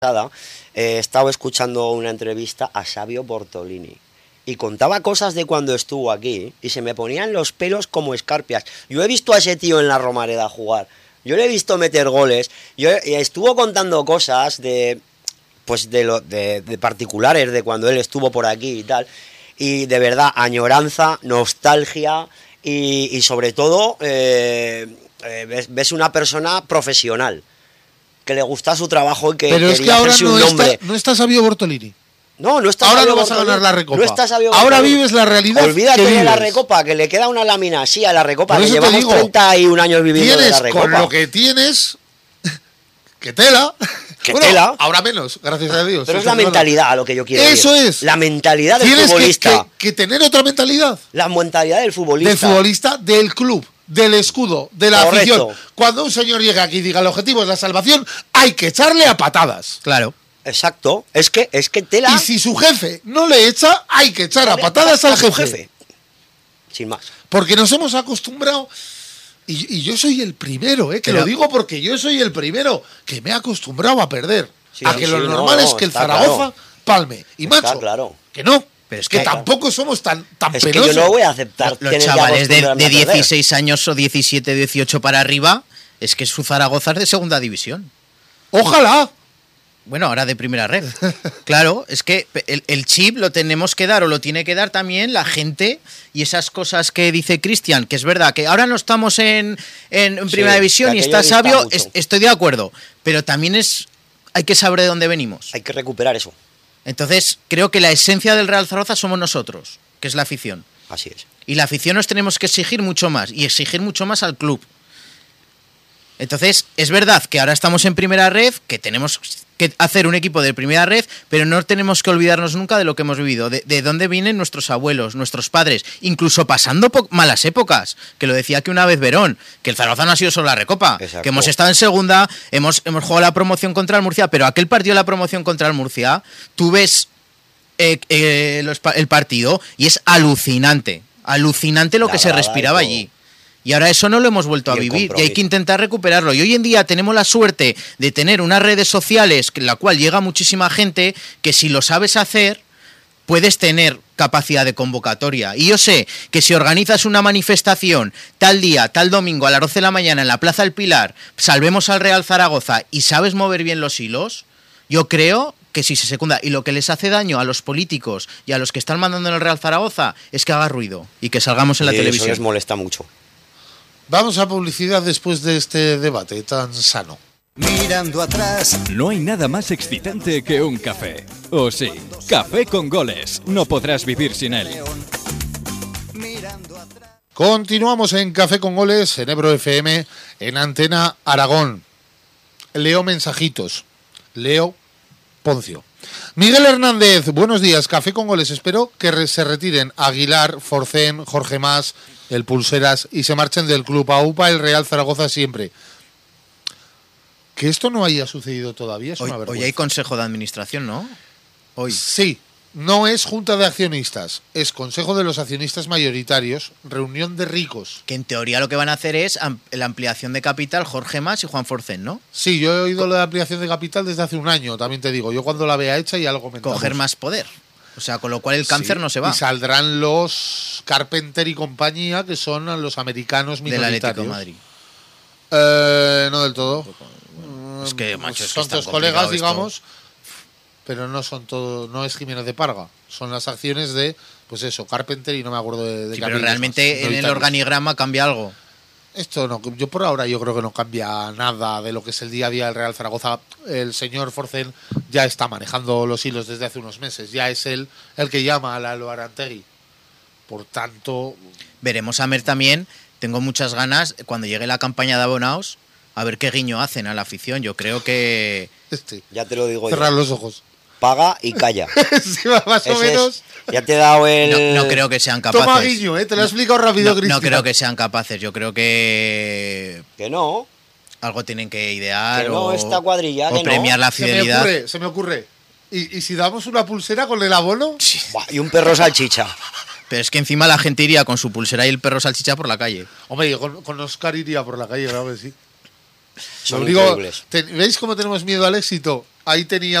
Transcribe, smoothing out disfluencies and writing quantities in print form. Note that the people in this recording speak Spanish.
He estado escuchando una entrevista a Savio Bortolini y contaba cosas de cuando estuvo aquí y se me ponían los pelos como escarpias. Yo he visto a ese tío en la Romareda jugar, yo le he visto meter goles, y estuvo contando cosas de particulares de cuando él estuvo por aquí y tal, y de verdad añoranza, nostalgia y sobre todo ves una persona profesional que le gusta su trabajo y que pero quería hacerse un nombre. No está Savio Bortolini. No está ahora Savio no vas Bortolini, a ganar la Recopa. No está Savio ahora Bortolini. vives la realidad. Olvídate que de la vives. Recopa, que le queda una lámina así a la Recopa, Por que eso te llevamos digo, 31 años viviendo de la Recopa. Con lo que tienes, que tela. Que tela. Ahora menos, gracias a Dios. Pero es la mentalidad a lo que yo quiero Eso ir. es. La mentalidad del Tienes futbolista. que tener otra mentalidad. La mentalidad del futbolista. Del futbolista, del club, del escudo, de la Correcto. afición. Cuando un señor llega aquí y diga el objetivo es la salvación, hay que echarle a patadas. Claro. Exacto. Es que tela. Y si su jefe no le echa, hay que echar a patadas al su jefe. Sin más. Porque nos hemos acostumbrado. Y yo soy el primero, que Pero, lo digo porque yo soy el primero que me he acostumbrado a perder. Sí, a que sí, lo normal no, es que el está Zaragoza claro. palme. Y Está macho, claro. que no. Pero es que que tampoco somos tan Es que penosos. yo no voy a aceptar Los tener que chavales acostumbrarme de a perder. 16 años o 17, 18 para arriba, es que su Zaragoza es de segunda división. Ojalá. Bueno, ahora de primera red. Claro, es que el chip lo tenemos que dar, o lo tiene que dar también la gente, y esas cosas que dice Cristian, que es verdad, que ahora no estamos en primera división y aquello está dista Savio, mucho. estoy de acuerdo, pero también hay que saber de dónde venimos. Hay que recuperar eso. Entonces, creo que la esencia del Real Zaragoza somos nosotros, que es la afición. Así es. Y la afición nos tenemos que exigir mucho más, y exigir mucho más al club. Entonces, es verdad que ahora estamos en primera red, que tenemos que hacer un equipo de primera red, pero no tenemos que olvidarnos nunca de lo que hemos vivido, de dónde vienen nuestros abuelos, nuestros padres, incluso pasando malas épocas, que lo decía que una vez Verón, que el Zaragoza no ha sido solo la Recopa, Exacto. que hemos estado en segunda, hemos jugado la promoción contra el Murcia, pero aquel partido de la promoción contra el Murcia, tú ves el partido y es alucinante lo La que se grada respiraba y todo. allí. Y ahora eso no lo hemos vuelto a Y el vivir y hay compromiso. que intentar recuperarlo. Y hoy en día tenemos la suerte de tener unas redes sociales en la cual llega muchísima gente que si lo sabes hacer puedes tener capacidad de convocatoria. Y yo sé que si organizas una manifestación tal día, tal domingo a las 12 de la mañana en la Plaza del Pilar, salvemos al Real Zaragoza y sabes mover bien los hilos, yo creo que si se secunda. Y lo que les hace daño a los políticos y a los que están mandando en el Real Zaragoza es que haga ruido y que salgamos en la Y televisión. eso les molesta mucho. Vamos a publicidad después de este debate tan sano. Mirando atrás. No hay nada más excitante que un café. ¿O sí? Café con goles. No podrás vivir sin él. Mirando atrás. Continuamos en Café con Goles, en Ebro FM, en Antena Aragón. Leo mensajitos. Leo Poncio. Miguel Hernández, buenos días, Café con Goles. Espero que se retiren Aguilar, Forcén, Jorge Mas, el Pulseras y se marchen del club. AUPA, el Real Zaragoza siempre. Que esto no haya sucedido todavía es una vergüenza. Hoy hay consejo de administración, ¿no? Hoy. Sí, no es junta de accionistas, es consejo de los accionistas mayoritarios, reunión de ricos. Que en teoría lo que van a hacer es la ampliación de capital Jorge Mas y Juan Forcén, ¿no? Sí, yo he oído lo de ampliación de capital desde hace un año, también te digo. Yo cuando la vea hecha ya lo comentamos. Coger más poder. O sea, con lo cual el cáncer Sí, no se va. Y saldrán los Carpenter y compañía, que son los americanos Del Atlético minoritarios. de Madrid. No del todo. Es que, macho, es que son es tan tus colegas, complicado esto. digamos, pero no son todo, no es Jiménez de Parga. Son las acciones de, pues eso, Carpenter y no me acuerdo de Sí, qué pero apellidos realmente más, en el minoritarios. organigrama cambia algo. Esto no, yo por ahora yo creo que no cambia nada de lo que es el día a día del Real Zaragoza. El señor Forcén ya está manejando los hilos desde hace unos meses. Ya es él el que llama a Lalo Arantegui. Por tanto, Veremos a Mer también. Tengo muchas ganas, cuando llegue la campaña de abonados, a ver qué guiño hacen a la afición. Yo creo que... Ya te lo digo yo. cerrar los ojos. Paga y calla. Sí, más o Ese menos. es. Ya te he dado el... No creo que sean capaces. Toma guiño, te lo he explicado rápido, No Cristian. creo que sean capaces. Yo creo que Que no. algo tienen que idear Que no, o, esta cuadrilla, o que no. premiar la fidelidad. Se me ocurre. ¿Y si damos una pulsera con el abono? Buah, y un perro salchicha. Pero es que encima la gente iría con su pulsera y el perro salchicha por la calle. Hombre, yo con Oscar iría por la calle, claro que sí. Son Lo digo, increíbles. ¿veis cómo tenemos miedo al éxito? Ahí tenía